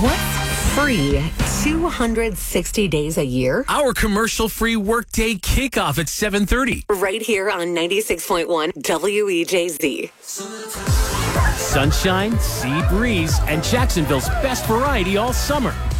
What's free 260 days a year? Our commercial-free workday kickoff at 7:30. Right here on 96.1 WEJZ. Sunshine, sea breeze, and Jacksonville's best variety all summer.